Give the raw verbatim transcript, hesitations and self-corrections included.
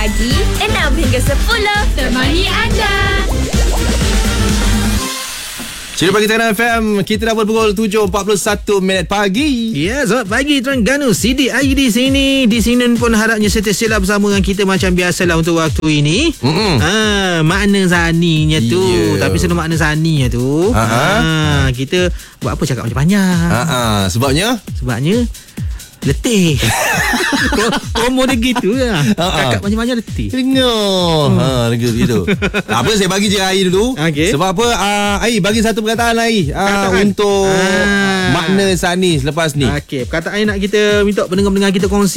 pagi enam hingga sepuluh temani anda. Cerita Pagi Terengganu F M. Kita dah pukul tujuh empat puluh satu minit pagi. Ya, selamat pagi Terengganu. Sidi Ayi di sini. Di sini pun harapnya setia bersama dengan kita macam biasalah untuk waktu ini. Mm-mm. Ha, makna zaninya tu. Yeah. Tapi sebelum makna zaninya tu, ha, kita buat apa cakap macam banyak. Ha, sebabnya Sebabnya letih. Promo dia gitu lah. Cakap macam-macam letih. Dengar. Ha, gitu gitu. Apa saya bagi je Ai dulu. Okey. Sebab apa? Uh, Ai bagi satu perkataan Ai uh, untuk Ah. makna sani selepas ni. Okey, perkataan nak kita minta pendengar-pendengar kita kongsi